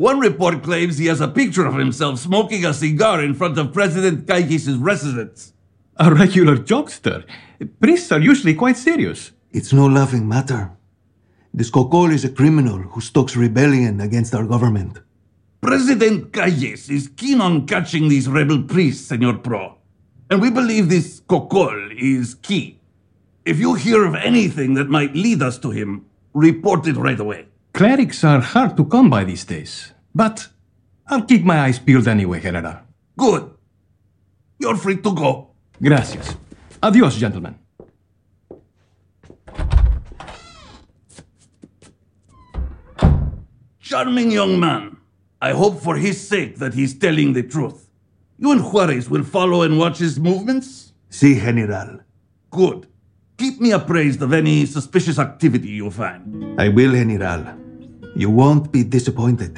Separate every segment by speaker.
Speaker 1: One report claims he has a picture of himself smoking a cigar in front of President Calles' residence.
Speaker 2: A regular jokester. Priests are usually quite serious.
Speaker 3: It's no laughing matter. This Cocol is a criminal who stokes rebellion against our government.
Speaker 1: President Calles is keen on catching these rebel priests, Senor Pro. And we believe this Cocol is key. If you hear of anything that might lead us to him, report it right away.
Speaker 2: Clerics are hard to come by these days. But I'll keep my eyes peeled anyway, General.
Speaker 1: Good. You're free to go.
Speaker 2: Gracias. Adios, gentlemen.
Speaker 1: Charming young man. I hope for his sake that he's telling the truth. You and Juarez will follow and watch his movements?
Speaker 3: Si, General.
Speaker 1: Good. Keep me appraised of any suspicious activity you find.
Speaker 3: I will, General. You won't be disappointed.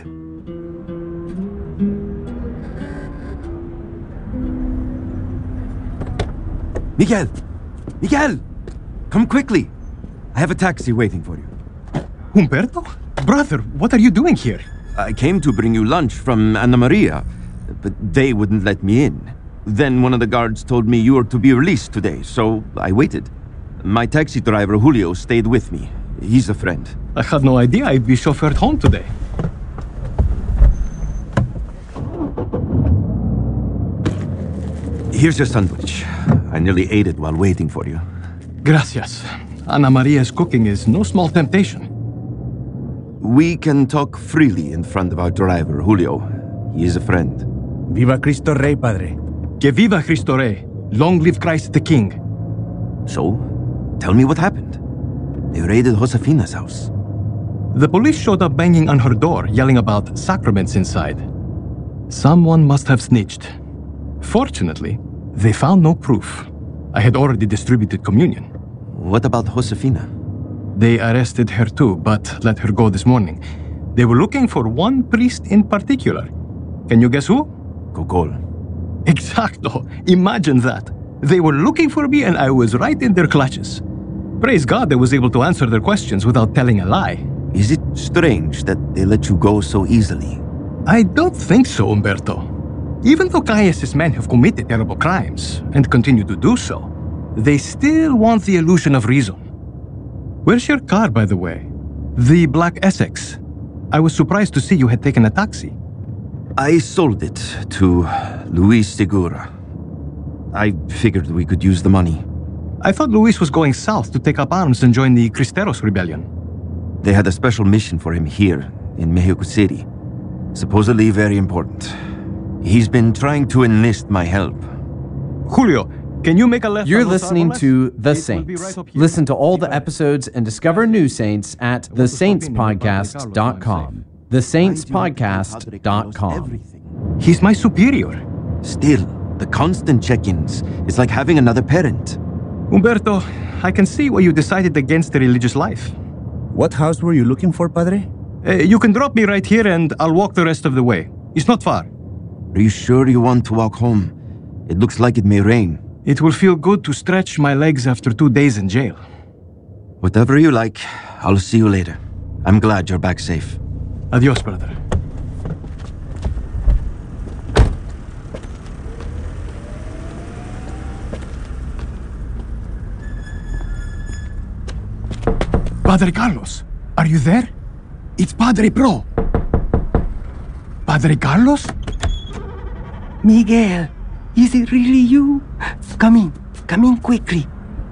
Speaker 4: Miguel! Miguel! Come quickly! I have a taxi waiting for you.
Speaker 2: Humberto? Brother, what are you doing here?
Speaker 4: I came to bring you lunch from Anna Maria, but they wouldn't let me in. Then one of the guards told me you were to be released today, so I waited. My taxi driver, Julio, stayed with me. He's a friend.
Speaker 2: I had no idea I'd be chauffeured home today.
Speaker 4: Here's your sandwich. I nearly ate it while waiting for you.
Speaker 2: Gracias. Ana Maria's cooking is no small temptation.
Speaker 4: We can talk freely in front of our driver, Julio. He is a friend.
Speaker 5: Viva Cristo Rey, Padre.
Speaker 2: Que viva Cristo Rey. Long live Christ the King.
Speaker 4: So, tell me what happened. They raided Josefina's house.
Speaker 2: The police showed up banging on her door, yelling about sacraments inside. Someone must have snitched. Fortunately, they found no proof. I had already distributed communion.
Speaker 4: What about Josefina?
Speaker 2: They arrested her too, but let her go this morning. They were looking for one priest in particular. Can you guess who?
Speaker 4: Cocol.
Speaker 2: Exacto. Imagine that. They were looking for me and I was right in their clutches. Praise God I was able to answer their questions without telling a lie.
Speaker 4: Is it strange that they let you go so easily?
Speaker 2: I don't think so, Umberto. Even though Calles' men have committed terrible crimes and continue to do so, they still want the illusion of reason. Where's your car, by the way? The black Essex. I was surprised to see you had taken a taxi.
Speaker 4: I sold it to Luis Segura. I figured we could use the money.
Speaker 2: I thought Luis was going south to take up arms and join the Cristeros rebellion.
Speaker 4: They had a special mission for him here, in Mexico City. Supposedly very important. He's been trying to enlist my help.
Speaker 2: Julio, can you make a left?
Speaker 6: You're listening to The Saints. Listen to all the episodes and discover new saints at thesaintspodcast.com. thesaintspodcast.com.
Speaker 2: He's my superior.
Speaker 4: Still, the constant check-ins is like having another parent.
Speaker 2: Umberto, I can see why you decided against the religious life.
Speaker 5: What house were you looking for, Padre?
Speaker 2: You can drop me right here and I'll walk the rest of the way. It's not far.
Speaker 4: Are you sure you want to walk home? It looks like it may rain.
Speaker 2: It will feel good to stretch my legs after 2 days in jail.
Speaker 4: Whatever you like, I'll see you later. I'm glad you're back safe.
Speaker 2: Adios, brother. Padre Carlos, are you there? It's Padre Pro. Padre Carlos?
Speaker 7: Miguel, is it really you? Come in quickly.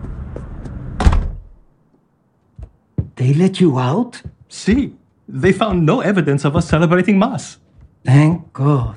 Speaker 7: They let you out?
Speaker 2: See, they found no evidence of us celebrating Mass.
Speaker 7: Thank God.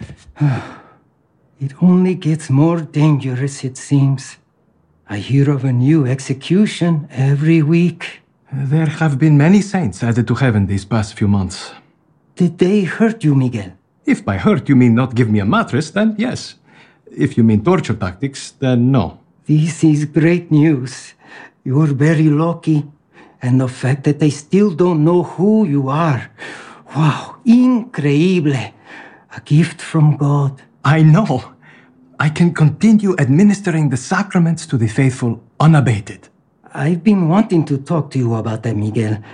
Speaker 7: It only gets more dangerous, it seems. I hear of a new execution every week.
Speaker 2: There have been many saints added to heaven these past few months.
Speaker 7: Did they hurt you, Miguel?
Speaker 2: If by hurt you mean not give me a mattress, then yes. If you mean torture tactics, then no.
Speaker 7: This is great news. You're very lucky. And the fact that they still don't know who you are. Wow, increíble. A gift from God.
Speaker 2: I know. I can continue administering the sacraments to the faithful unabated.
Speaker 7: I've been wanting to talk to you about that, Miguel.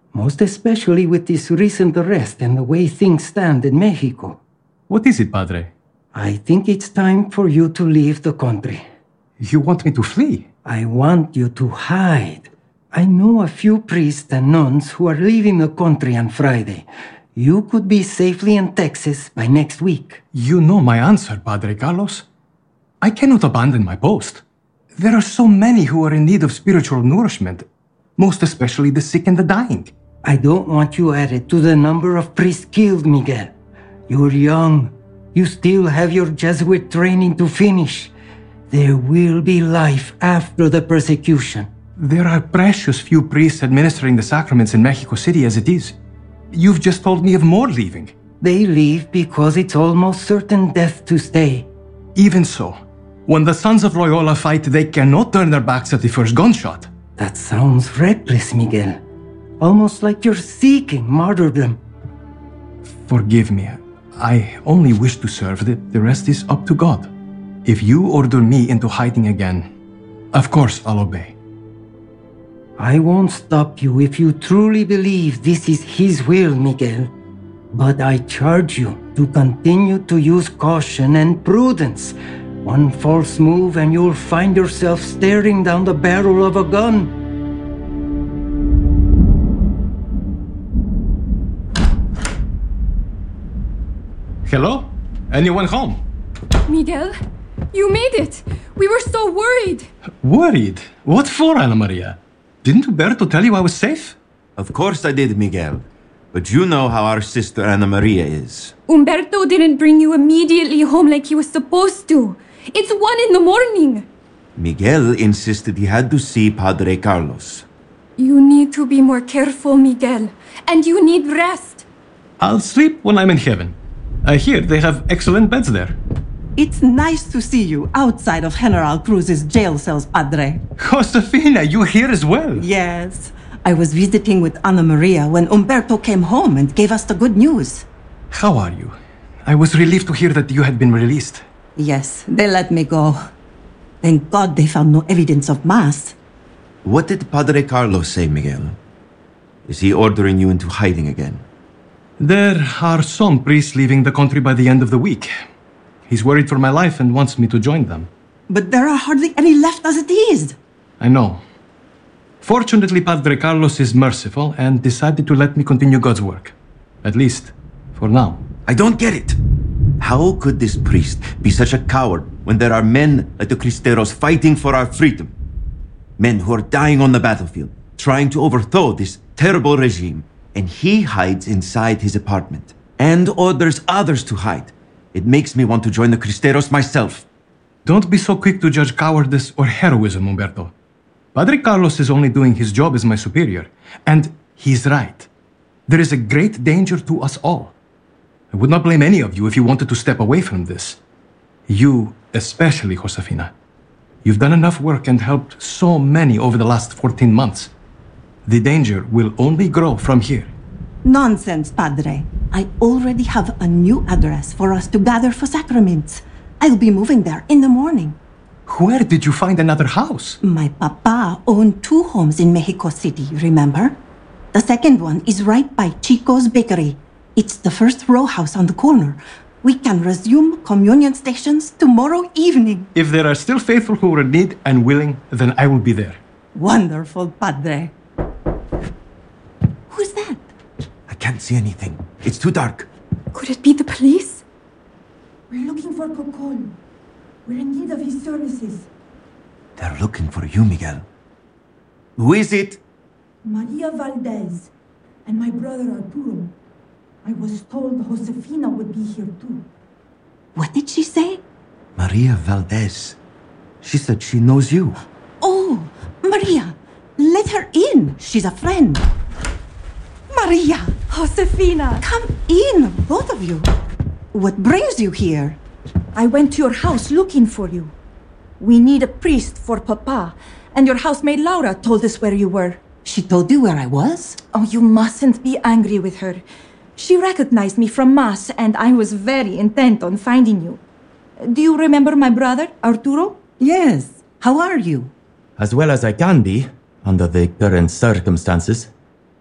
Speaker 7: most especially with this recent arrest and the way things stand in Mexico.
Speaker 2: What is it, Padre?
Speaker 7: I think it's time for you to leave the country.
Speaker 2: You want me to flee?
Speaker 7: I want you to hide. I know a few priests and nuns who are leaving the country on Friday. You could be safely in Texas by next week.
Speaker 2: You know my answer, Padre Carlos. I cannot abandon my post. There are so many who are in need of spiritual nourishment, most especially the sick and the dying.
Speaker 7: I don't want you added to the number of priests killed, Miguel. You're young. You still have your Jesuit training to finish. There will be life after the persecution.
Speaker 2: There are precious few priests administering the sacraments in Mexico City as it is. You've just told me of more leaving.
Speaker 7: They leave because it's almost certain death to stay.
Speaker 2: Even so, when the Sons of Loyola fight, they cannot turn their backs at the first gunshot.
Speaker 7: That sounds reckless, Miguel. Almost like you're seeking martyrdom.
Speaker 2: Forgive me. I only wish to serve. The rest is up to God. If you order me into hiding again, of course I'll obey.
Speaker 7: I won't stop you if you truly believe this is His will, Miguel. But I charge you to continue to use caution and prudence. One false move and you'll find yourself staring down the barrel of a gun.
Speaker 2: Hello? Anyone home?
Speaker 8: Miguel, you made it. We were so worried.
Speaker 2: Worried? What for, Ana Maria? Didn't Umberto tell you I was safe?
Speaker 4: Of course I did, Miguel. But you know how our sister Ana Maria is.
Speaker 8: Umberto didn't bring you immediately home like he was supposed to. It's 1 in the morning.
Speaker 4: Miguel insisted he had to see Padre Carlos.
Speaker 8: You need to be more careful, Miguel. And you need rest.
Speaker 2: I'll sleep when I'm in heaven. I hear they have excellent beds there.
Speaker 9: It's nice to see you outside of General Cruz's jail cells, Padre.
Speaker 2: Josefina, you here as well?
Speaker 9: Yes. I was visiting with Ana Maria when Umberto came home and gave us the good news.
Speaker 2: How are you? I was relieved to hear that you had been released.
Speaker 9: Yes, they let me go. Thank God they found no evidence of Mass.
Speaker 4: What did Padre Carlos say, Miguel? Is he ordering you into hiding again?
Speaker 2: There are some priests leaving the country by the end of the week. He's worried for my life and wants me to join them.
Speaker 9: But there are hardly any left as it is.
Speaker 2: I know. Fortunately, Padre Carlos is merciful and decided to let me continue God's work. At least, for now.
Speaker 4: I don't get it. How could this priest be such a coward when there are men like the Cristeros fighting for our freedom? Men who are dying on the battlefield, trying to overthrow this terrible regime. And he hides inside his apartment and orders others to hide. It makes me want to join the Cristeros myself.
Speaker 2: Don't be so quick to judge cowardice or heroism, Umberto. Padre Carlos is only doing his job as my superior, and he's right. There is a great danger to us all. I would not blame any of you if you wanted to step away from this. You, especially, Josefina. You've done enough work and helped so many over the last 14 months. The danger will only grow from here.
Speaker 9: Nonsense, Padre. I already have a new address for us to gather for sacraments. I'll be moving there in the morning.
Speaker 2: Where did you find another house?
Speaker 9: My papa owned 2 homes in Mexico City, remember? The second one is right by Chico's Bakery. It's the first row house on the corner. We can resume communion stations tomorrow evening.
Speaker 2: If there are still faithful who are in need and willing, then I will be there.
Speaker 9: Wonderful, Padre. Who's that?
Speaker 4: I can't see anything. It's too dark.
Speaker 8: Could it be the police?
Speaker 10: We're looking for Cocol. We're in need of his services.
Speaker 4: They're looking for you, Miguel. Who is it?
Speaker 10: Maria Valdez and my brother Arturo. I was told Josefina would be here too.
Speaker 9: What did she say?
Speaker 4: Maria Valdez. She said she knows you.
Speaker 9: Oh, Maria, let her in. She's a friend. Maria!
Speaker 8: Josefina!
Speaker 9: Come in, both of you. What brings you here?
Speaker 10: I went to your house looking for you. We need a priest for Papa, and your housemaid Laura told us where you were.
Speaker 9: She told you where I was?
Speaker 10: Oh, you mustn't be angry with her. She recognized me from Mass, and I was very intent on finding you. Do you remember my brother, Arturo?
Speaker 9: Yes. How are you?
Speaker 11: As well as I can be, under the current circumstances.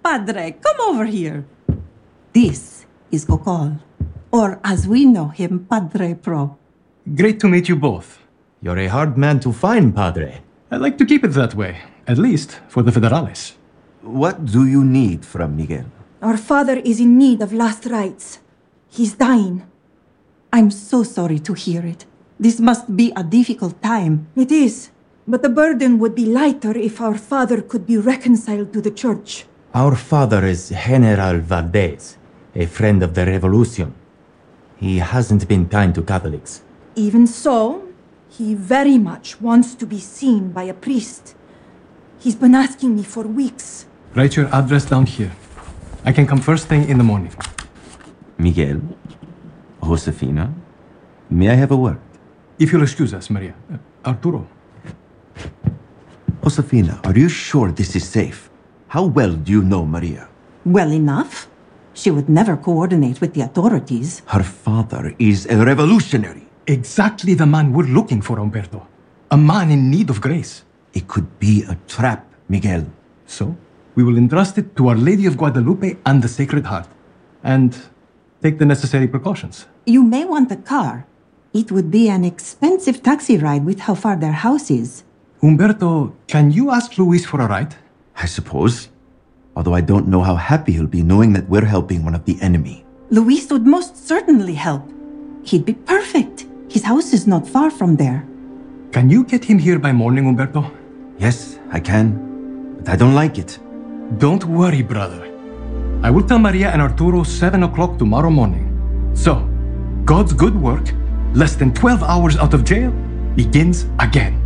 Speaker 9: Padre, come over here. This is Cocol, or as we know him, Padre Pro.
Speaker 2: Great to meet you both.
Speaker 5: You're a hard man to find, Padre.
Speaker 2: I'd like to keep it that way, at least for the Federales.
Speaker 4: What do you need from Miguel?
Speaker 10: Our father is in need of last rites. He's dying.
Speaker 9: I'm so sorry to hear it. This must be a difficult time.
Speaker 10: It is, but the burden would be lighter if our father could be reconciled to the church.
Speaker 5: Our father is General Valdez, a friend of the Revolution. He hasn't been kind to Catholics.
Speaker 10: Even so, he very much wants to be seen by a priest. He's been asking me for weeks.
Speaker 2: Write your address down here. I can come first thing in the morning.
Speaker 4: Miguel? Josefina? May I have a word?
Speaker 2: If you'll excuse us, Maria. Arturo.
Speaker 4: Josefina, are you sure this is safe? How well do you know Maria?
Speaker 9: Well enough. She would never coordinate with the authorities.
Speaker 4: Her father is a revolutionary.
Speaker 2: Exactly the man we're looking for, Umberto. A man in need of grace.
Speaker 4: It could be a trap, Miguel.
Speaker 2: So, we will entrust it to Our Lady of Guadalupe and the Sacred Heart. And take the necessary precautions.
Speaker 9: You may want a car. It would be an expensive taxi ride with how far their house is.
Speaker 2: Umberto, can you ask Luis for a ride?
Speaker 4: I suppose. Although I don't know how happy he'll be knowing that we're helping one of the enemy.
Speaker 9: Luis would most certainly help. He'd be perfect. His house is not far from there.
Speaker 2: Can you get him here by morning, Umberto?
Speaker 4: Yes, I can. But I don't like it.
Speaker 2: Don't worry, brother. I will tell Maria and Arturo 7 o'clock tomorrow morning. So, God's good work, less than 12 hours out of jail, begins again.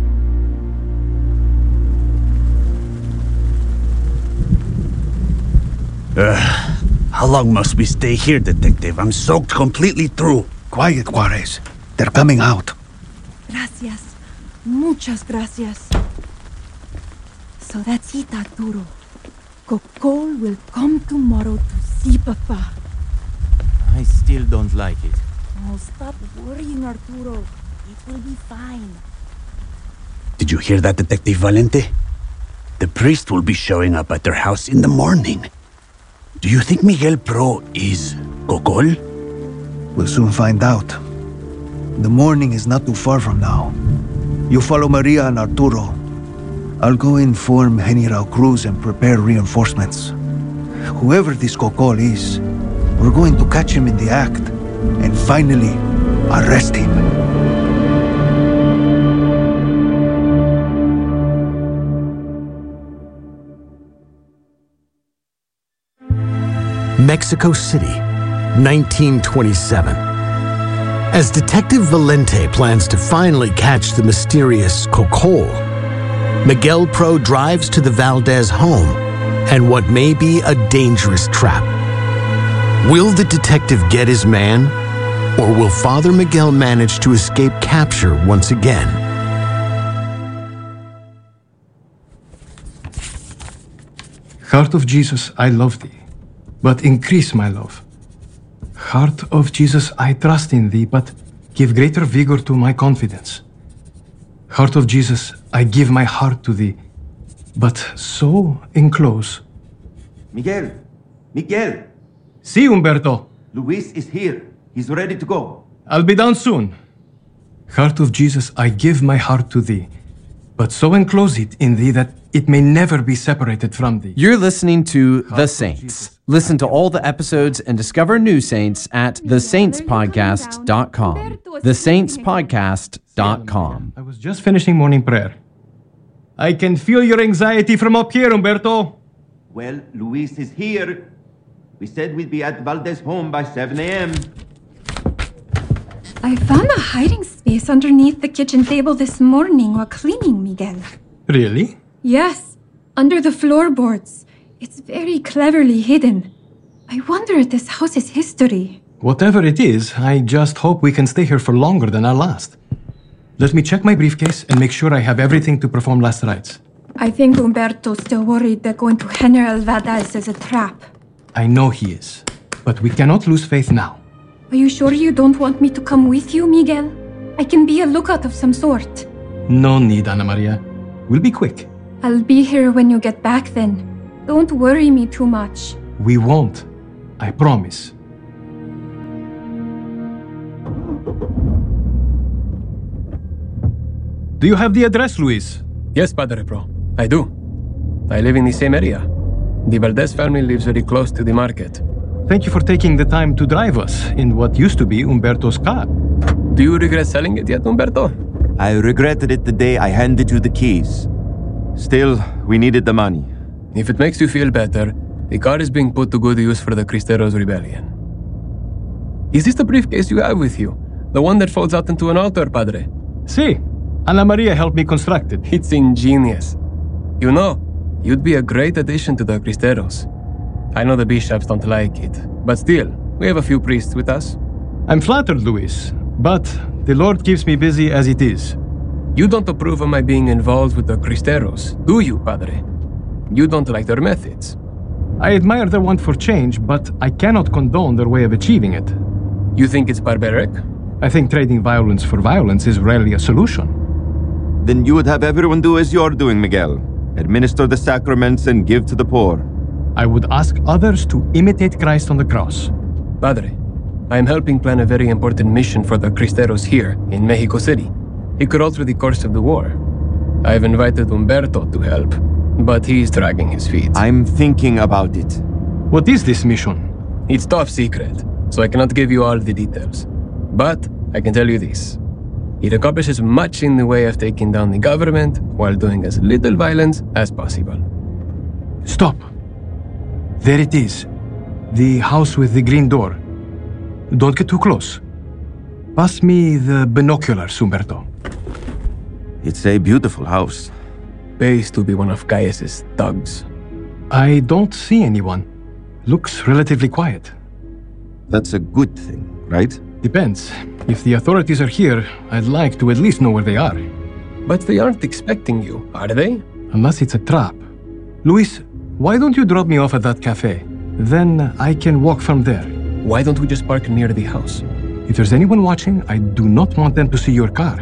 Speaker 11: How long must we stay here, Detective? I'm soaked completely through.
Speaker 3: Quiet, Juarez. They're coming out.
Speaker 10: Gracias. Muchas gracias. So that's it, Arturo. Cocol will come tomorrow to see Papa.
Speaker 5: I still don't like it.
Speaker 10: Oh, stop worrying, Arturo. It will be fine.
Speaker 11: Did you hear that, Detective Valente? The priest will be showing up at their house in the morning. Do you think Miguel Pro is Cocol?
Speaker 3: We'll soon find out. The morning is not too far from now. You follow Maria and Arturo. I'll go inform General Cruz and prepare reinforcements. Whoever this Cocol is, we're going to catch him in the act and finally arrest him.
Speaker 12: Mexico City, 1927. As Detective Valente plans to finally catch the mysterious Cocol, Miguel Pro drives to the Valdez home and what may be a dangerous trap. Will the detective get his man, or will Father Miguel manage to escape capture once again?
Speaker 2: Heart of Jesus, I love thee, but increase my love. Heart of Jesus, I trust in thee, but give greater vigor to my confidence. Heart of Jesus, I give my heart to thee, but so enclose.
Speaker 4: Miguel! Miguel!
Speaker 2: Si, Umberto.
Speaker 4: Luis is here. He's ready to go.
Speaker 2: I'll be down soon. Heart of Jesus, I give my heart to thee, but so enclose it in thee that it may never be separated from thee.
Speaker 6: You're listening to The Saints. Listen to all the episodes and discover new saints at thesaintspodcast.com. Thesaintspodcast.com.
Speaker 2: I was just finishing morning prayer. I can feel your anxiety from up here, Umberto.
Speaker 4: Well, Luis is here. We said we'd be at Valdez home by 7 a.m.
Speaker 8: I found a hiding space underneath the kitchen table this morning while cleaning, Miguel.
Speaker 2: Really?
Speaker 8: Yes, under the floorboards. It's very cleverly hidden. I wonder at this house's history.
Speaker 2: Whatever it is, I just hope we can stay here for longer than our last. Let me check my briefcase and make sure I have everything to perform last rites.
Speaker 8: I think Umberto's still worried that going to General Valdez is a trap.
Speaker 2: I know he is, but we cannot lose faith now.
Speaker 8: Are you sure you don't want me to come with you, Miguel? I can be a lookout of some sort.
Speaker 2: No need, Ana Maria. We'll be quick.
Speaker 8: I'll be here when you get back then. Don't worry me too much.
Speaker 2: We won't. I promise. Do you have the address, Luis?
Speaker 13: Yes, Padre Pro. I do. I live in the same area. The Valdez family lives very close to the market.
Speaker 2: Thank you for taking the time to drive us in what used to be Umberto's car.
Speaker 13: Do you regret selling it yet, Umberto?
Speaker 4: I regretted it the day I handed you the keys. Still, we needed the money.
Speaker 13: If it makes you feel better, the car is being put to good use for the Cristeros rebellion. Is this the briefcase you have with you? The one that folds out into an altar, Padre?
Speaker 2: Si. Anna Maria helped me construct it.
Speaker 13: It's ingenious. You know, you'd be a great addition to the Cristeros. I know the bishops don't like it, but still, we have a few priests with us.
Speaker 2: I'm flattered, Luis, but the Lord keeps me busy as it is.
Speaker 13: You don't approve of my being involved with the Cristeros, do you, Padre? You don't like their methods.
Speaker 2: I admire their want for change, but I cannot condone their way of achieving it.
Speaker 13: You think it's barbaric?
Speaker 2: I think trading violence for violence is rarely a solution.
Speaker 4: Then you would have everyone do as you're doing, Miguel. Administer the sacraments and give to the poor.
Speaker 2: I would ask others to imitate Christ on the cross.
Speaker 13: Padre, I am helping plan a very important mission for the Cristeros here in Mexico City. It could alter the course of the war. I have invited Umberto to help, but he's dragging his feet.
Speaker 4: I'm thinking about it.
Speaker 2: What is this mission?
Speaker 13: It's top secret, so I cannot give you all the details. But I can tell you this. It accomplishes much in the way of taking down the government while doing as little violence as possible.
Speaker 2: Stop. There it is. The house with the green door. Don't get too close. Pass me the binoculars, Umberto.
Speaker 4: It's a beautiful house.
Speaker 13: Pays to be one of Gaius's thugs.
Speaker 2: I don't see anyone. Looks relatively quiet.
Speaker 4: That's a good thing, right?
Speaker 2: Depends. If the authorities are here, I'd like to at least know where they are.
Speaker 13: But they aren't expecting you, are they?
Speaker 2: Unless it's a trap. Luis, why don't you drop me off at that cafe? Then I can walk from there.
Speaker 13: Why don't we just park near the house?
Speaker 2: If there's anyone watching, I do not want them to see your car.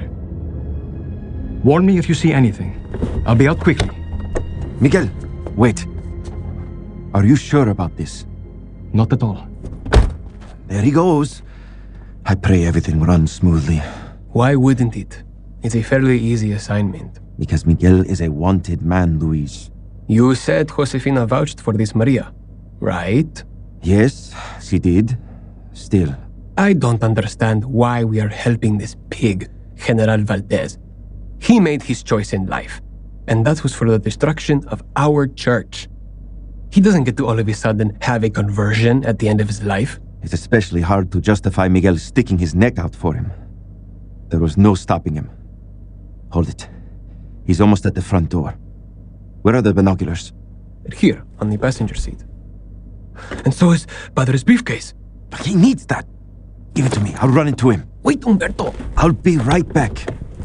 Speaker 2: Warn me if you see anything. I'll be out quickly.
Speaker 4: Miguel, wait. Are you sure about this?
Speaker 2: Not at all.
Speaker 4: There he goes. I pray everything runs smoothly.
Speaker 13: Why wouldn't it? It's a fairly easy assignment.
Speaker 4: Because Miguel is a wanted man, Luis.
Speaker 13: You said Josefina vouched for this Maria, right?
Speaker 4: Yes, she did. Still.
Speaker 13: I don't understand why we are helping this pig, General Valdez. He made his choice in life, and that was for the destruction of our church. He doesn't get to all of a sudden have a conversion at the end of his life.
Speaker 4: It's especially hard to justify Miguel sticking his neck out for him. There was no stopping him. Hold it. He's almost at the front door. Where are the binoculars?
Speaker 13: They're here, on the passenger seat. And so is Padre's briefcase.
Speaker 4: But he needs that. Give it to me. I'll run into him.
Speaker 13: Wait, Umberto.
Speaker 4: I'll be right back.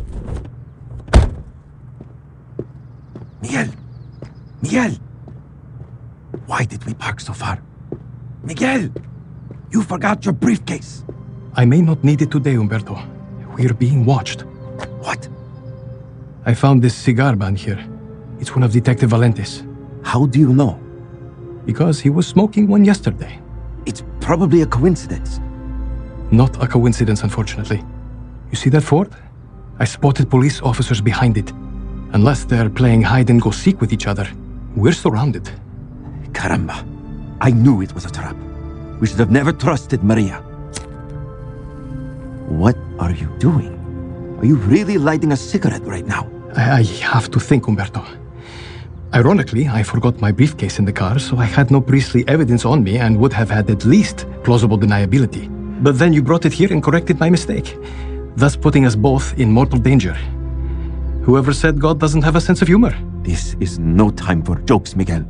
Speaker 4: Miguel! Miguel! Why did we park so far? Miguel! You forgot your briefcase.
Speaker 2: I may not need it today, Umberto. We're being watched.
Speaker 4: What?
Speaker 2: I found this cigar band here. It's one of Detective Valente's.
Speaker 4: How do you know?
Speaker 2: Because he was smoking one yesterday.
Speaker 4: It's probably a coincidence.
Speaker 2: Not a coincidence, unfortunately. You see that Ford? I spotted police officers behind it. Unless they're playing hide-and-go-seek with each other, we're surrounded.
Speaker 4: Caramba. I knew it was a trap. We should have never trusted Maria. What are you doing? Are you really lighting a cigarette right now?
Speaker 2: I have to think, Umberto. Ironically, I forgot my briefcase in the car, so I had no priestly evidence on me and would have had at least plausible deniability. But then you brought it here and corrected my mistake, thus putting us both in mortal danger. Whoever said God doesn't have a sense of humor?
Speaker 4: This is no time for jokes, Miguel.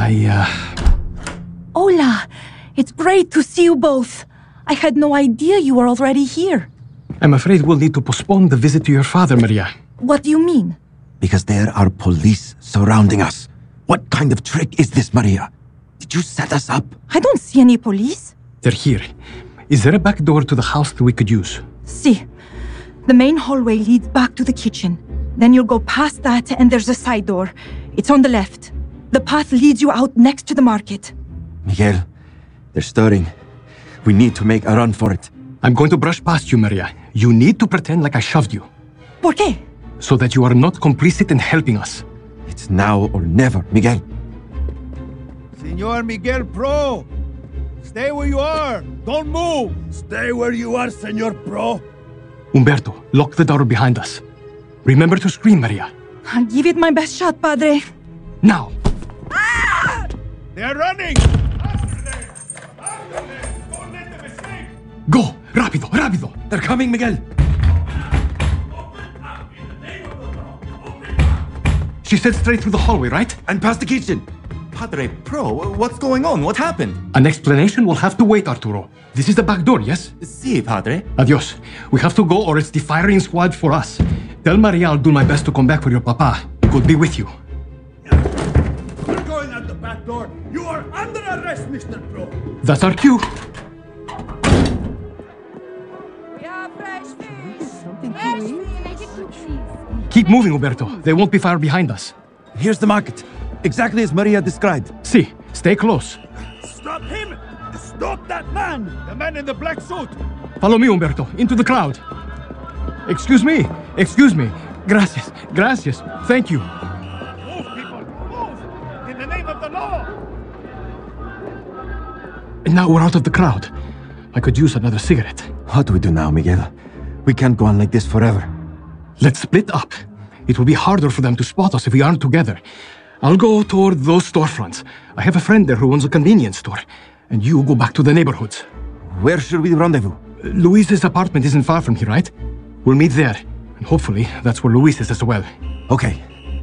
Speaker 10: Hola! It's great to see you both. I had no idea you were already here.
Speaker 2: I'm afraid we'll need to postpone the visit to your father, Maria.
Speaker 10: What do you mean?
Speaker 4: Because there are police surrounding us. What kind of trick is this, Maria? Did you set us up?
Speaker 10: I don't see any police.
Speaker 2: They're here. Is there a back door to the house that we could use?
Speaker 10: See. The main hallway leads back to the kitchen. Then you'll go past that and there's a side door. It's on the left. The path leads you out next to the market.
Speaker 4: Miguel, they're stirring. We need to make a run for it.
Speaker 2: I'm going to brush past you, Maria. You need to pretend like I shoved you.
Speaker 10: ¿Por qué?
Speaker 2: So that you are not complicit in helping us.
Speaker 4: It's now or never, Miguel.
Speaker 11: Senor Miguel Pro! Stay where you are! Don't move! Stay where you are, Senor Pro!
Speaker 2: Umberto, lock the door behind us. Remember to scream, Maria.
Speaker 10: I'll give it my best shot, Padre.
Speaker 2: Now!
Speaker 11: Ah! They're running!
Speaker 2: Go! Rápido, rápido!
Speaker 4: They're coming, Miguel!
Speaker 2: She said straight through the hallway, right?
Speaker 4: And past the kitchen.
Speaker 5: Padre Pro, what's going on? What happened?
Speaker 2: An explanation will have to wait, Arturo. This is the back door, yes?
Speaker 5: Si, Padre.
Speaker 2: Adios. We have to go or it's the firing squad for us. Tell Maria I'll do my best to come back for your papa. Could be with you.
Speaker 11: You're going out the back door. You are under arrest, Mr. Pro.
Speaker 2: That's our cue.
Speaker 10: We have fresh fish.
Speaker 2: Keep moving, Umberto. They won't be far behind us.
Speaker 4: Here's the market. Exactly as Maria described.
Speaker 2: See, stay close.
Speaker 11: Stop him! Stop that man! The man in the black suit!
Speaker 2: Follow me, Umberto, into the crowd. Excuse me. Excuse me. Gracias. Gracias. Thank you.
Speaker 11: Move, people! Move! In the name of the law!
Speaker 2: And now we're out of the crowd. I could use another cigarette.
Speaker 4: What do we do now, Miguel? We can't go on like this forever.
Speaker 2: Let's split up. It will be harder for them to spot us if we aren't together. I'll go toward those storefronts. I have a friend there who owns a convenience store. And you go back to the neighborhoods.
Speaker 4: Where should we rendezvous?
Speaker 2: Luis's apartment isn't far from here, right? We'll meet there. And hopefully, that's where Luis is as well.
Speaker 4: Okay.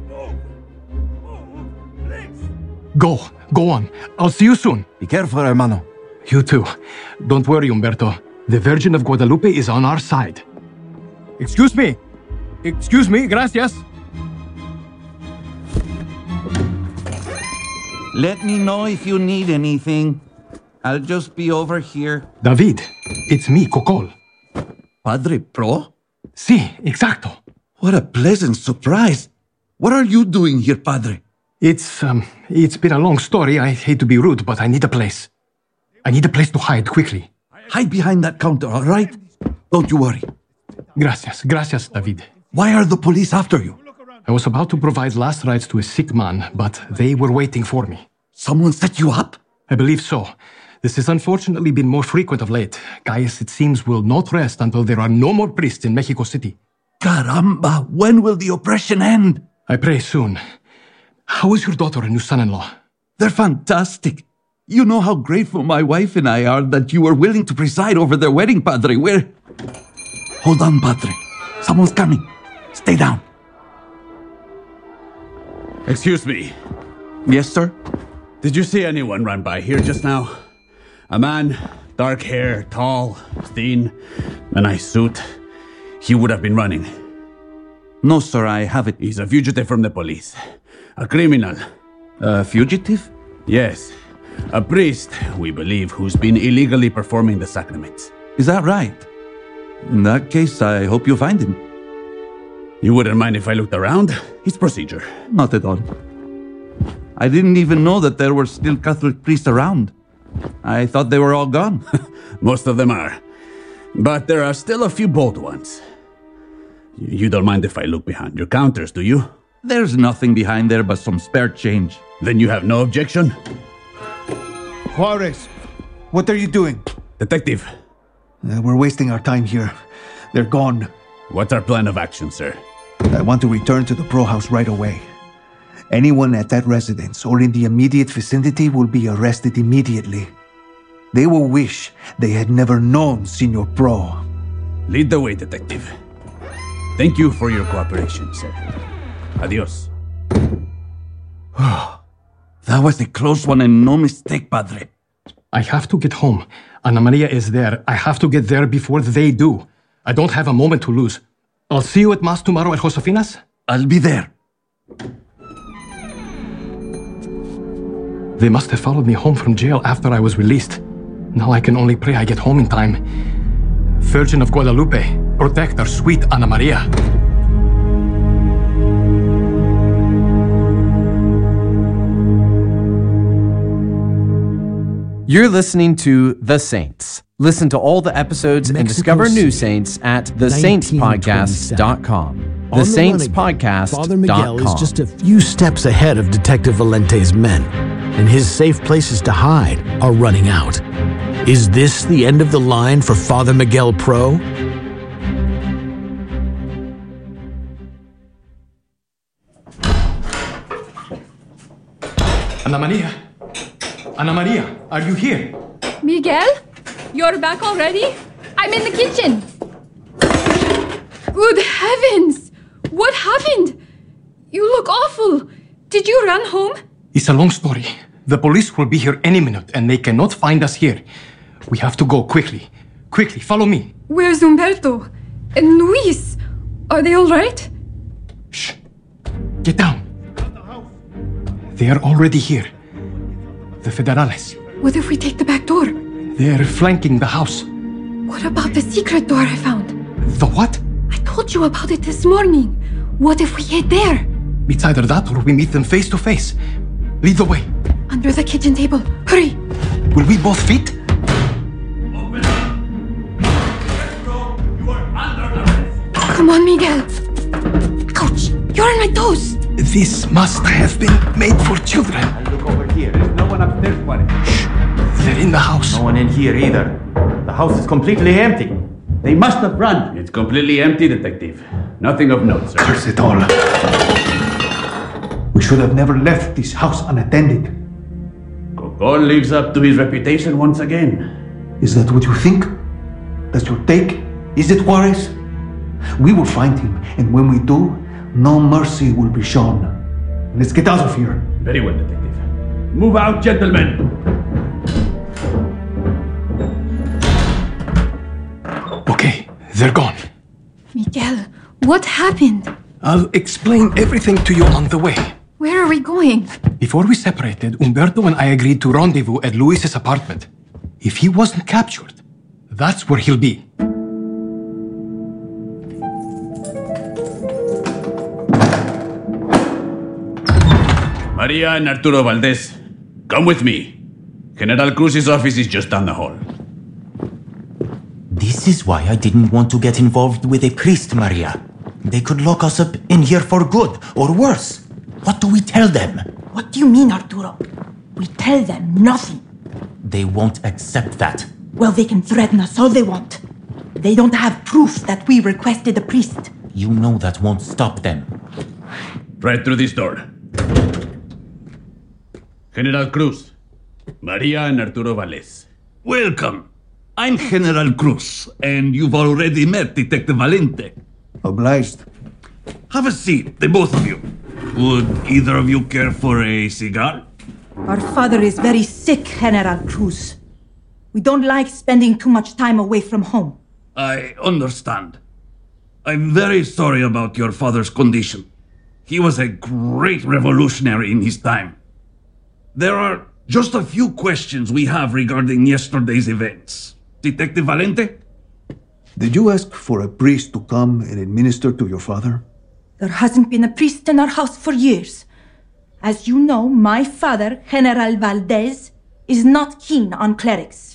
Speaker 2: Go. Go on. I'll see you soon.
Speaker 4: Be careful, hermano.
Speaker 2: You too. Don't worry, Umberto. The Virgin of Guadalupe is on our side. Excuse me. Excuse me. Gracias.
Speaker 1: Let me know if you need anything. I'll just be over here.
Speaker 2: David, it's me, Cocol.
Speaker 1: Padre Pro?
Speaker 2: Sí, exacto.
Speaker 1: What a pleasant surprise. What are you doing here, Padre?
Speaker 2: It's been a long story. I hate to be rude, but I need a place. I need a place to hide quickly.
Speaker 1: Hide behind that counter, all right? Don't you worry.
Speaker 2: Gracias. Gracias, David.
Speaker 1: Why are the police after you?
Speaker 2: I was about to provide last rites to a sick man, but they were waiting for me.
Speaker 1: Someone set you up?
Speaker 2: I believe so. This has unfortunately been more frequent of late. Gaius, it seems, will not rest until there are no more priests in Mexico City.
Speaker 1: Caramba, when will the oppression end?
Speaker 2: I pray soon. How is your daughter and your son-in-law?
Speaker 1: They're fantastic. You know how grateful my wife and I are that you were willing to preside over their wedding, Padre. Hold on, Padre. Someone's coming. Stay down.
Speaker 11: Excuse me.
Speaker 1: Yes, sir?
Speaker 11: Did you see anyone run by here just now? A man, dark hair, tall, thin, a nice suit. He would have been running.
Speaker 1: No, sir, I haven't.
Speaker 11: He's a fugitive from the police. A criminal.
Speaker 1: A fugitive?
Speaker 11: Yes. A priest, we believe, who's been illegally performing the sacraments.
Speaker 1: Is that right? In that case, I hope you find him.
Speaker 11: You wouldn't mind if I looked around? It's procedure.
Speaker 1: Not at all. I didn't even know that there were still Catholic priests around. I thought they were all gone.
Speaker 11: Most of them are. But there are still a few bold ones. You don't mind if I look behind your counters, do you?
Speaker 1: There's nothing behind there but some spare change.
Speaker 11: Then you have no objection?
Speaker 3: Juarez, what are you doing?
Speaker 11: Detective.
Speaker 3: We're wasting our time here. They're gone.
Speaker 11: What's our plan of action, sir?
Speaker 3: I want to return to the Pro House right away. Anyone at that residence or in the immediate vicinity will be arrested immediately. They will wish they had never known Senor Pro.
Speaker 11: Lead the way, Detective. Thank you for your cooperation, sir. Adios.
Speaker 1: That was a close one and no mistake, Padre.
Speaker 2: I have to get home. Ana Maria is there. I have to get there before they do. I don't have a moment to lose. I'll see you at Mass tomorrow at Josefina's.
Speaker 1: I'll be there.
Speaker 2: They must have followed me home from jail after I was released. Now I can only pray I get home in time. Virgin of Guadalupe, protect our sweet Ana Maria.
Speaker 6: You're listening to The Saints. Listen to all the episodes and discover new saints at thesaintspodcast.com.
Speaker 12: Father Miguel is just a few steps ahead of Detective Valente's men, and his safe places to hide are running out. Is this the end of the line for Father Miguel Pro?
Speaker 2: Ana Maria! Ana Maria, are you here?
Speaker 8: Miguel? You're back already? I'm in the kitchen. Good heavens! What happened? You look awful. Did you run home?
Speaker 2: It's a long story. The police will be here any minute, and they cannot find us here. We have to go quickly. Quickly, follow me.
Speaker 8: Where's Humberto? And Luis? Are they all right?
Speaker 2: Shh. Get down. They are already here. The Federales.
Speaker 8: What if we take the back door?
Speaker 2: They're flanking the house.
Speaker 8: What about the secret door I found?
Speaker 2: The what?
Speaker 8: I told you about it this morning. What if we hid there?
Speaker 2: It's either that or we meet them face to face. Lead the way.
Speaker 8: Under the kitchen table. Hurry.
Speaker 2: Will we both fit?
Speaker 1: Open up! You are under arrest!
Speaker 8: Come on, Miguel. Ouch! You're on my toes.
Speaker 2: This must have been made for children.
Speaker 4: I'll look over here. There's no one upstairs, Juarez.
Speaker 2: Shh. They're in the house.
Speaker 5: No one in here either. The house is completely empty.
Speaker 11: They must have run. It's completely empty, Detective. Nothing of note, sir.
Speaker 3: Curse it all. We should have never left this house unattended.
Speaker 11: Cocol lives up to his reputation once again.
Speaker 3: Is that what you think? That's your take? Is it, Juarez? We will find him, and when we do, no mercy will be shown. Let's get out of here.
Speaker 11: Very well, Detective. Move out, gentlemen.
Speaker 2: Okay, they're gone.
Speaker 8: Miguel, what happened?
Speaker 2: I'll explain everything to you on the way.
Speaker 8: Where are we going?
Speaker 2: Before we separated, Humberto and I agreed to rendezvous at Luis's apartment. If he wasn't captured, that's where he'll be.
Speaker 11: Maria and Arturo Valdez, come with me. General Cruz's office is just down the hall.
Speaker 5: This is why I didn't want to get involved with a priest, Maria. They could lock us up in here for good, or worse. What do we tell them?
Speaker 10: What do you mean, Arturo? We tell them nothing.
Speaker 5: They won't accept that.
Speaker 10: Well, they can threaten us all they want. They don't have proof that we requested a priest.
Speaker 5: You know that won't stop them.
Speaker 11: Right through this door. General Cruz, Maria and Arturo Valdez.
Speaker 1: Welcome. I'm General Cruz, and you've already met Detective Valente.
Speaker 3: Obliged.
Speaker 1: Have a seat, the both of you. Would either of you care for a cigar?
Speaker 10: Our father is very sick, General Cruz. We don't like spending too much time away from home.
Speaker 1: I understand. I'm very sorry about your father's condition. He was a great revolutionary in his time. There are just a few questions we have regarding yesterday's events. Detective Valente?
Speaker 3: Did you ask for a priest to come and administer to your father?
Speaker 10: There hasn't been a priest in our house for years. As you know, my father, General Valdez, is not keen on clerics.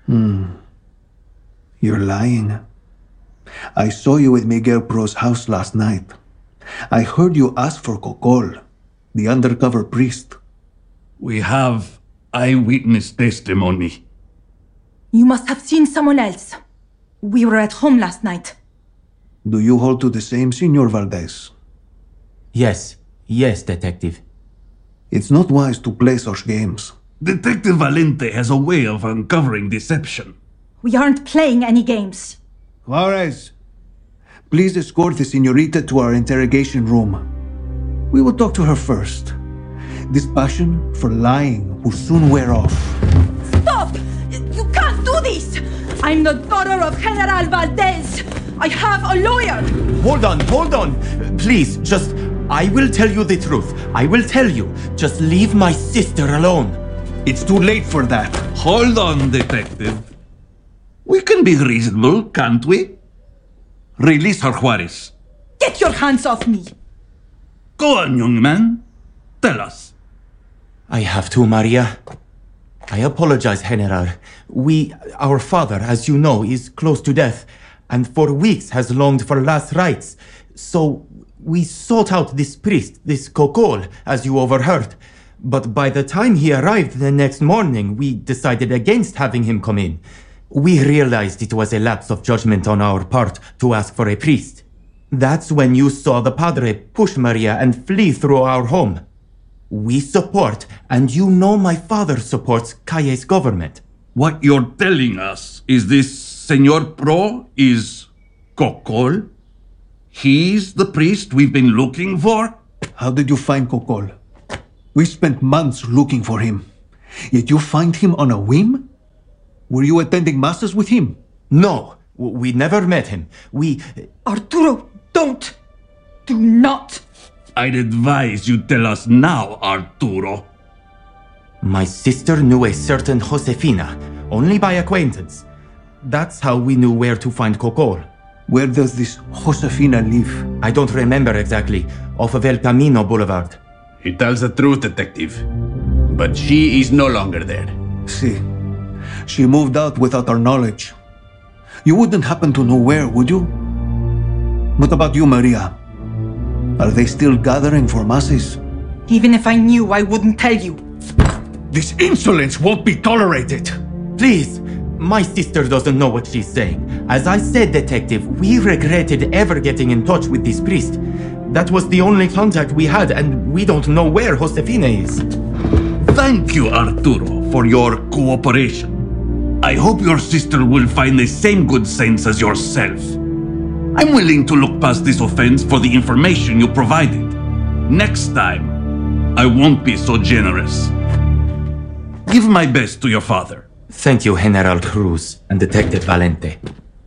Speaker 3: You're lying. I saw you at Miguel Pro's house last night. I heard you ask for Cocol, the undercover priest.
Speaker 1: We have eyewitness testimony.
Speaker 10: You must have seen someone else. We were at home last night.
Speaker 3: Do you hold to the same, Senor Valdez?
Speaker 5: Yes, Detective.
Speaker 3: It's not wise to play such games.
Speaker 1: Detective Valente has a way of uncovering deception.
Speaker 10: We aren't playing any games.
Speaker 3: Juarez, please escort the señorita to our interrogation room. We will talk to her first. This passion for lying will soon wear off.
Speaker 10: Stop! You can't do this! I'm the daughter of General Valdez! I have a lawyer!
Speaker 5: Hold on. Please, just... I will tell you the truth. I will tell you. Just leave my sister alone.
Speaker 3: It's too late for that.
Speaker 1: Hold on, Detective. We can be reasonable, can't we? Release her, Juarez.
Speaker 10: Get your hands off me!
Speaker 1: Go on, young man. Tell us.
Speaker 5: I have to, Maria. I apologize, General. Our father, as you know, is close to death, and for weeks has longed for last rites. So we sought out this priest, this Kokol, as you overheard. But by the time he arrived the next morning, we decided against having him come in. We realized it was a lapse of judgment on our part to ask for a priest. That's when you saw the Padre push Maria and flee through our home. We support, and you know my father supports Calle's government.
Speaker 1: What you're telling us is this Senor Pro is Kokol? He's the priest we've been looking for?
Speaker 3: How did you find Kokol? We spent months looking for him. Yet you find him on a whim? Were you attending masses with him?
Speaker 5: No, we never met him.
Speaker 10: Arturo, don't! Do not!
Speaker 1: I'd advise you tell us now, Arturo.
Speaker 5: My sister knew a certain Josefina, only by acquaintance. That's how we knew where to find Kokol.
Speaker 3: Where does this Josefina live?
Speaker 5: I don't remember exactly. Off of El Camino Boulevard.
Speaker 11: He tells the truth, Detective. But she is no longer there.
Speaker 3: See, she moved out without our knowledge. You wouldn't happen to know where, would you? What about you, Maria? Are they still gathering for masses?
Speaker 10: Even if I knew, I wouldn't tell you.
Speaker 3: This insolence won't be tolerated.
Speaker 5: Please, my sister doesn't know what she's saying. As I said, Detective, we regretted ever getting in touch with this priest. That was the only contact we had, and we don't know where Josefina is.
Speaker 1: Thank you, Arturo, for your cooperation. I hope your sister will find the same good sense as yourself. I'm willing to look past this offense for the information you provided. Next time, I won't be so generous. Give my best to your father.
Speaker 5: Thank you, General Cruz and Detective Valente.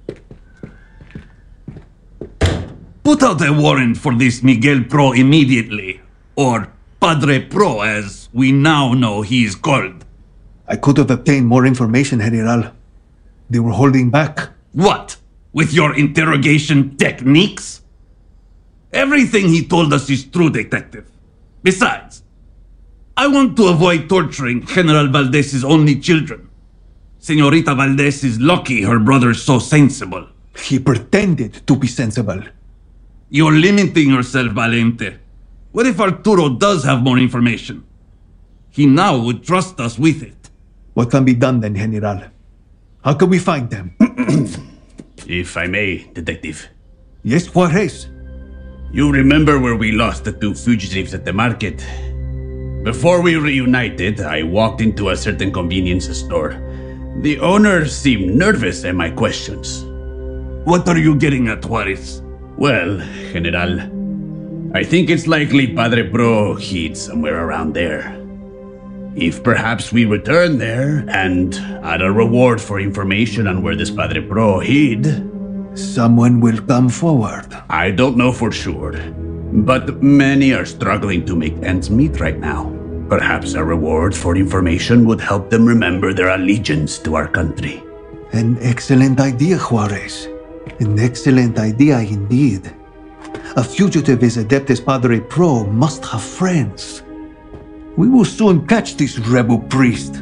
Speaker 1: Put out a warrant for this Miguel Pro immediately, or Padre Pro as we now know he is called.
Speaker 3: I could have obtained more information, General. They were holding back.
Speaker 1: What? With your interrogation techniques? Everything he told us is true, Detective. Besides, I want to avoid torturing General Valdez's only children. Senorita Valdez is lucky her brother's so sensible.
Speaker 3: He pretended to be sensible.
Speaker 1: You're limiting yourself, Valente. What if Arturo does have more information? He now would trust us with it.
Speaker 3: What can be done then, General? How can we find them?
Speaker 11: If I may, Detective.
Speaker 3: Yes, Juarez.
Speaker 11: You remember where we lost the two fugitives at the market? Before we reunited, I walked into a certain convenience store. The owner seemed nervous at my questions.
Speaker 1: What are you getting at, Juarez?
Speaker 11: Well, General, I think it's likely Padre Pro hid somewhere around there. If perhaps we return there and add a reward for information on where this Padre Pro hid,
Speaker 3: someone will come forward.
Speaker 11: I don't know for sure, but many are struggling to make ends meet right now. Perhaps a reward for information would help them remember their allegiance to our country.
Speaker 3: An excellent idea, Juarez. An excellent idea indeed. A fugitive as adept as Padre Pro must have friends. We will soon catch this rebel priest.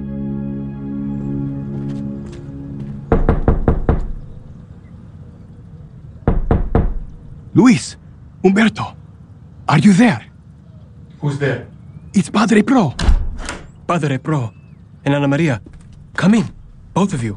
Speaker 2: Luis, Umberto, are you there?
Speaker 13: Who's there?
Speaker 2: It's Padre Pro.
Speaker 13: Padre Pro and Ana Maria. Come in, both of you.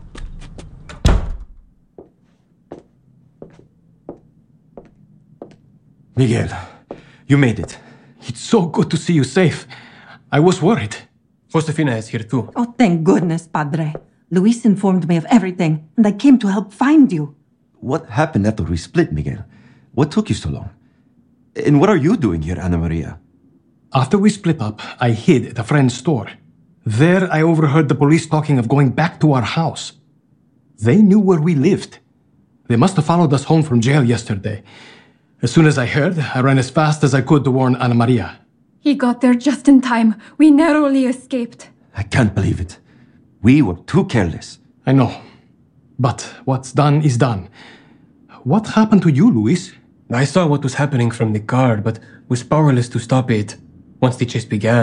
Speaker 5: Miguel, you made it.
Speaker 2: It's so good to see you safe. I was worried.
Speaker 13: Josefina is here too.
Speaker 9: Oh, thank goodness, Padre. Luis informed me of everything, and I came to help find you.
Speaker 4: What happened after we split, Miguel? What took you so long? And what are you doing here, Ana Maria?
Speaker 2: After we split up, I hid at a friend's store. There, I overheard the police talking of going back to our house. They knew where we lived. They must have followed us home from jail yesterday. As soon as I heard, I ran as fast as I could to warn Ana Maria.
Speaker 8: He got there just in time. We narrowly escaped.
Speaker 4: I can't believe it. We were too careless.
Speaker 2: I know. But what's done is done. What happened to you, Luis?
Speaker 13: I saw what was happening from the car, but was powerless to stop it. Once the chase began,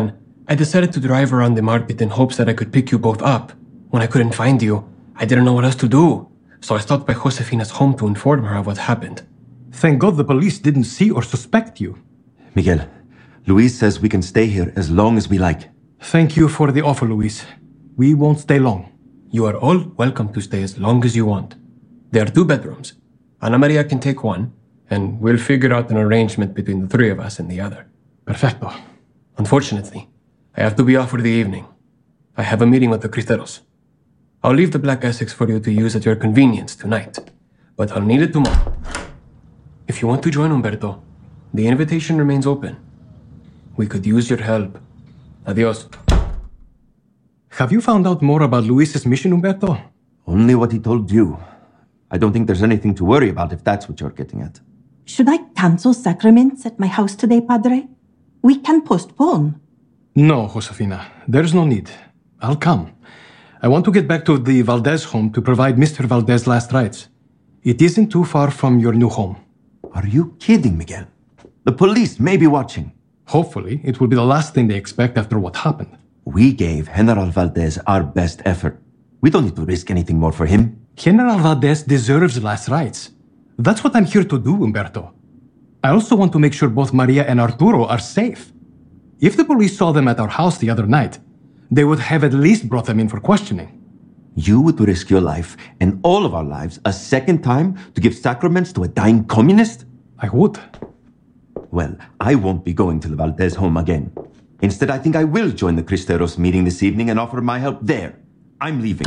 Speaker 13: I decided to drive around the market in hopes that I could pick you both up. When I couldn't find you, I didn't know what else to do. So I stopped by Josefina's home to inform her of what happened.
Speaker 2: Thank God the police didn't see or suspect you.
Speaker 4: Miguel, Luis says we can stay here as long as we like.
Speaker 2: Thank you for the offer, Luis. We won't stay long.
Speaker 13: You are all welcome to stay as long as you want. There are 2 bedrooms. Ana Maria can take one, and we'll figure out an arrangement between the 3 of us in the other.
Speaker 2: Perfecto.
Speaker 13: Unfortunately, I have to be off for the evening. I have a meeting with the Cristeros. I'll leave the Black Essex for you to use at your convenience tonight, but I'll need it tomorrow. If you want to join Umberto, the invitation remains open. We could use your help. Adios.
Speaker 2: Have you found out more about Luis's mission, Umberto?
Speaker 4: Only what he told you. I don't think there's anything to worry about if that's what you're getting at.
Speaker 9: Should I cancel sacraments at my house today, Padre? We can postpone.
Speaker 2: No, Josefina. There's no need. I'll come. I want to get back to the Valdez home to provide Mr. Valdez last rites. It isn't too far from your new home.
Speaker 4: Are you kidding, Miguel? The police may be watching.
Speaker 2: Hopefully, it will be the last thing they expect after what happened.
Speaker 4: We gave General Valdez our best effort. We don't need to risk anything more for him.
Speaker 2: General Valdez deserves last rites. That's what I'm here to do, Umberto. I also want to make sure both Maria and Arturo are safe. If the police saw them at our house the other night, they would have at least brought them in for questioning.
Speaker 4: You would risk your life and all of our lives a second time to give sacraments to a dying communist?
Speaker 2: I would.
Speaker 4: Well, I won't be going to the Valdez home again. Instead, I think I will join the Cristeros meeting this evening and offer my help there. I'm leaving.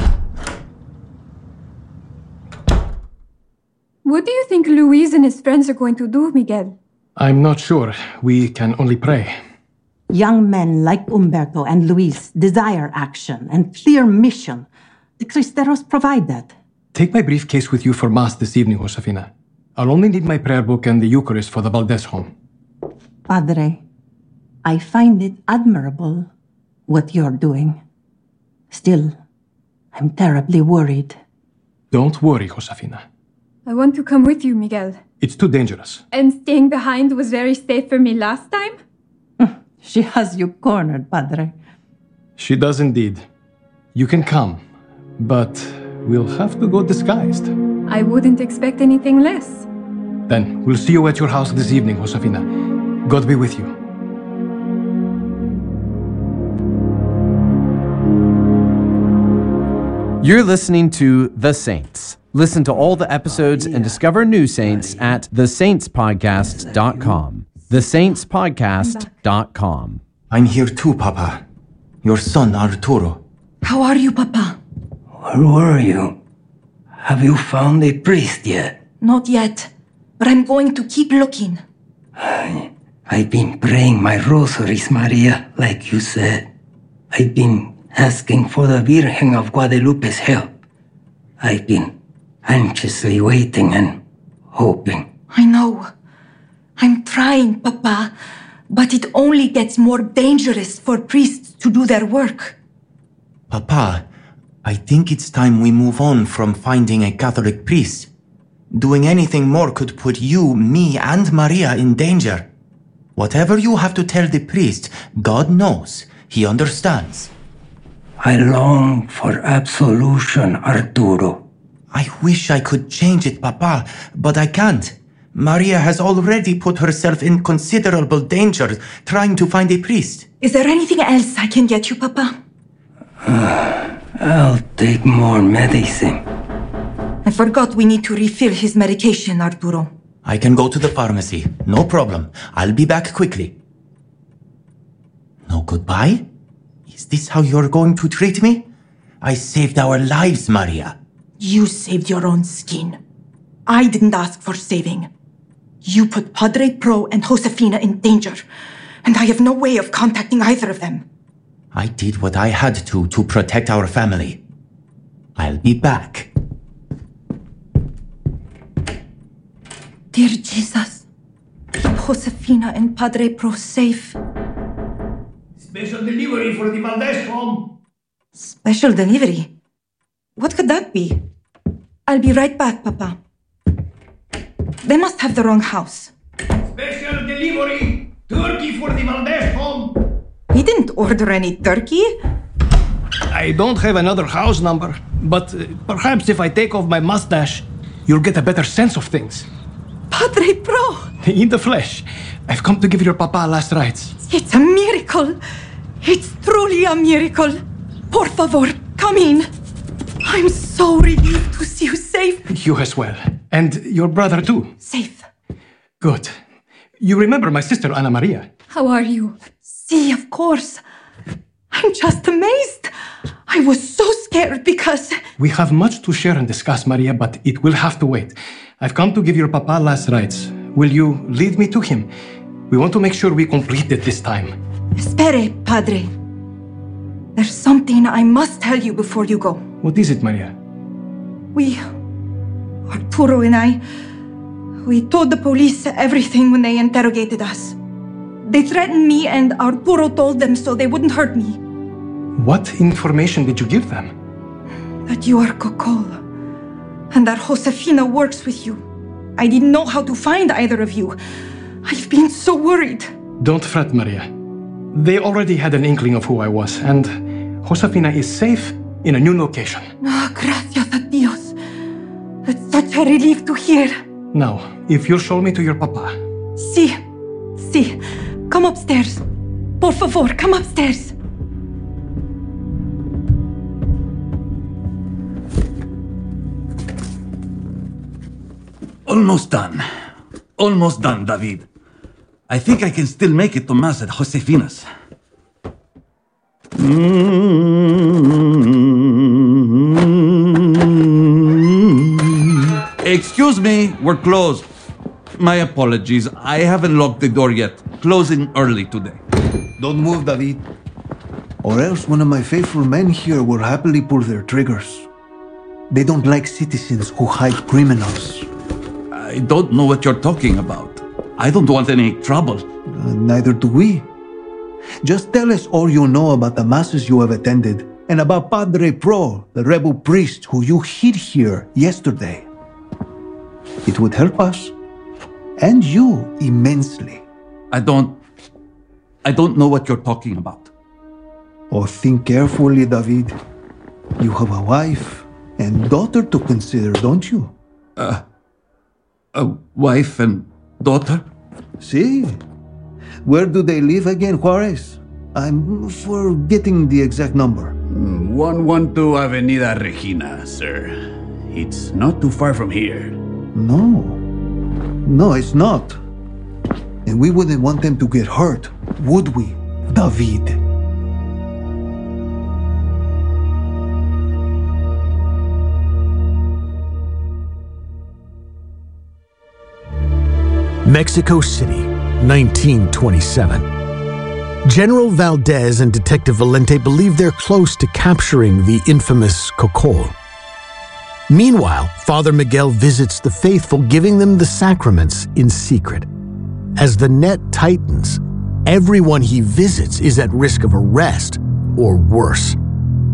Speaker 8: What do you think Luis and his friends are going to do, Miguel?
Speaker 2: I'm not sure. We can only pray.
Speaker 9: Young men like Umberto and Luis desire action and clear mission. The Cristeros provide that.
Speaker 2: Take my briefcase with you for Mass this evening, Josefina. I'll only need my prayer book and the Eucharist for the Valdez home.
Speaker 9: Padre, I find it admirable what you're doing. Still, I'm terribly worried.
Speaker 2: Don't worry, Josefina.
Speaker 8: I want to come with you, Miguel.
Speaker 2: It's too dangerous.
Speaker 8: And staying behind was very safe for me last time?
Speaker 9: She has you cornered, Padre.
Speaker 2: She does indeed. You can come, but we'll have to go disguised.
Speaker 8: I wouldn't expect anything less.
Speaker 2: Then we'll see you at your house this evening, Josefina. God be with you.
Speaker 6: You're listening to The Saints. Listen to all the episodes and discover new saints at thesaintspodcast.com. thesaintspodcast.com.
Speaker 5: I'm here too, Papa. Your son, Arturo.
Speaker 10: How are you, Papa?
Speaker 7: Where were you? Have you found a priest yet?
Speaker 10: Not yet, but I'm going to keep looking.
Speaker 7: I've been praying my rosaries, Maria, like you said. I've been asking for the Virgen of Guadalupe's help. I've been anxiously waiting and hoping.
Speaker 10: I know. I'm trying, Papa, but it only gets more dangerous for priests to do their work.
Speaker 5: Papa, I think it's time we move on from finding a Catholic priest. Doing anything more could put you, me, and Maria in danger. Whatever you have to tell the priest, God knows. He understands.
Speaker 7: I long for absolution, Arturo.
Speaker 5: I wish I could change it, Papa, but I can't. Maria has already put herself in considerable danger trying to find a priest.
Speaker 10: Is there anything else I can get you, Papa?
Speaker 7: I'll take more medicine.
Speaker 10: I forgot we need to refill his medication, Arturo.
Speaker 5: I can go to the pharmacy. No problem. I'll be back quickly. No goodbye? Is this how you're going to treat me? I saved our lives, Maria.
Speaker 10: You saved your own skin. I didn't ask for saving. You put Padre Pro and Josefina in danger, and I have no way of contacting either of them.
Speaker 5: I did what I had to protect our family. I'll be back.
Speaker 10: Dear Jesus, keep Josefina and Padre Pro safe.
Speaker 1: Special delivery for the Valdez home.
Speaker 10: Special delivery? What could that be? I'll be right back, Papa. They must have the wrong house.
Speaker 1: Special delivery. Turkey for the Valdez home.
Speaker 10: We didn't order any turkey.
Speaker 2: I don't have another house number, but perhaps if I take off my mustache, you'll get a better sense of things.
Speaker 10: Padre Pro!
Speaker 2: In the flesh. I've come to give your papa last rites.
Speaker 10: It's a miracle. It's truly a miracle. Por favor, come in. I'm so relieved to see you safe.
Speaker 2: You as well. And your brother too.
Speaker 10: Safe.
Speaker 2: Good. You remember my sister, Ana Maria?
Speaker 8: How are you?
Speaker 10: See, of course. I'm just amazed. I was so scared because...
Speaker 2: We have much to share and discuss, Maria, but it will have to wait. I've come to give your papa last rites. Will you lead me to him? We want to make sure we complete it this time.
Speaker 10: Espere, Padre. There's something I must tell you before you go.
Speaker 2: What is it, Maria?
Speaker 10: Arturo and I, we told the police everything when they interrogated us. They threatened me and Arturo told them so they wouldn't hurt me.
Speaker 2: What information did you give them?
Speaker 10: That you are Cocol, and that Josefina works with you. I didn't know how to find either of you. I've been so worried.
Speaker 2: Don't fret, Maria. They already had an inkling of who I was, and Josefina is safe in a new location.
Speaker 10: Oh, gracias a Dios. It's such a relief to hear.
Speaker 2: Now, if you'll show me to your papa.
Speaker 10: Sí. Come upstairs. Por favor, come upstairs.
Speaker 1: Almost done. Almost done, David. I think I can still make it to Mass at Josefina's. Excuse me, we're closed. My apologies. I haven't locked the door yet. Closing early today.
Speaker 3: Don't move, David. Or else one of my faithful men here will happily pull their triggers. They don't like citizens who hide criminals.
Speaker 1: I don't know what you're talking about. I don't want any trouble.
Speaker 3: Neither do we. Just tell us all you know about the masses you have attended and about Padre Pro, the rebel priest who you hid here yesterday. It would help us and you immensely.
Speaker 1: I don't know what you're talking about.
Speaker 3: Oh, think carefully, David. You have a wife and daughter to consider, don't you?
Speaker 1: A wife and daughter?
Speaker 3: See? Where do they live again, Juarez? I'm forgetting the exact number.
Speaker 11: 112 Avenida Regina, sir. It's not too far from here.
Speaker 3: No, it's not. And we wouldn't want them to get hurt, would we, David?
Speaker 12: Mexico City, 1927. General Valdez and Detective Valente believe they're close to capturing the infamous Cocol. Meanwhile, Father Miguel visits the faithful, giving them the sacraments in secret. As the net tightens, everyone he visits is at risk of arrest or worse.